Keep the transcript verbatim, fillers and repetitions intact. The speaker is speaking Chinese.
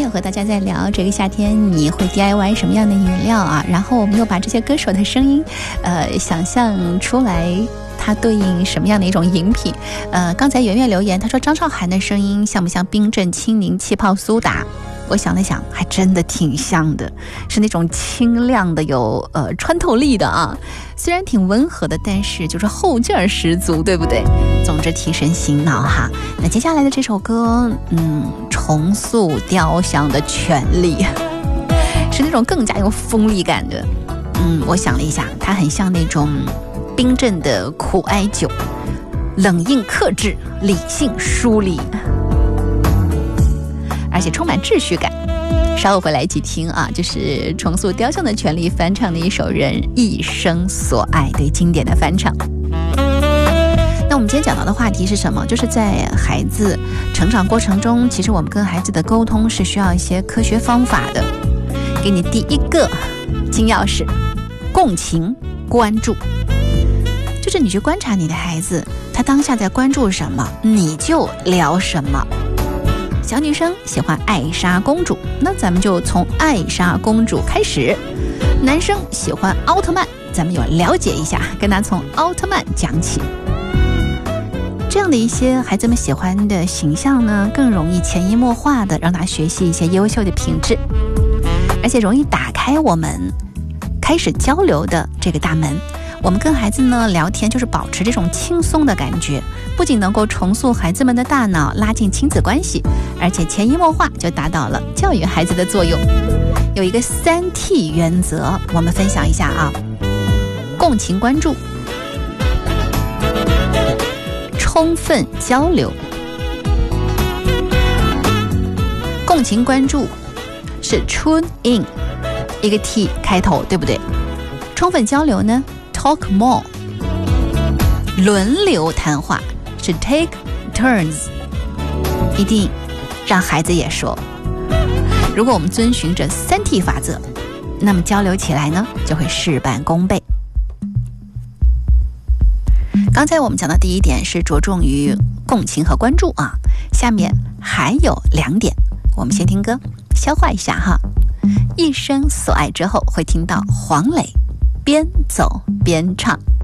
有和大家在聊这个夏天你会 D I Y 什么样的饮料啊？然后我们又把这些歌手的声音，呃，想象出来。它对应什么样的一种饮品？呃，刚才圆圆留言，他说张韶涵的声音像不像冰镇清柠气泡苏打？我想了想，还真的挺像的，是那种清亮的、有呃穿透力的啊。虽然挺温和的，但是就是后劲儿十足，对不对？总之提神醒脑哈。那接下来的这首歌，嗯，重塑雕像的权利，是那种更加有锋利感的。嗯，我想了一下，它很像那种冰镇的苦艾酒，冷硬克制，理性疏离，而且充满秩序感。稍后回来一起听啊，就是重塑雕像的权利翻唱的一首人一生所爱，对，经典的翻唱。那我们今天讲到的话题是什么？就是在孩子成长过程中，其实我们跟孩子的沟通是需要一些科学方法的。给你第一个金钥匙，共情关注。就是你去观察你的孩子，他当下在关注什么，你就聊什么。小女生喜欢艾莎公主，那咱们就从艾莎公主开始。男生喜欢奥特曼，咱们有了解一下，跟他从奥特曼讲起。这样的一些孩子们喜欢的形象呢，更容易潜移默化的让他学习一些优秀的品质，而且容易打开我们开始交流的这个大门。我们跟孩子呢聊天，就是保持这种轻松的感觉，不仅能够重塑孩子们的大脑，拉近亲子关系，而且潜移默化就达到了教育孩子的作用。有一个三 T 原则，我们分享一下啊：共情关注、充分交流。共情关注是 tune in， 一个 T 开头，对不对？充分交流呢，talk more。 轮流谈话是 take turns， 一定让孩子也说。如果我们遵循这三 T 法则，那么交流起来呢就会事半功倍。刚才我们讲到第一点是着重于共情和关注啊，下面还有两点，我们先听歌消化一下哈。一生所爱之后会听到黄磊边走边唱。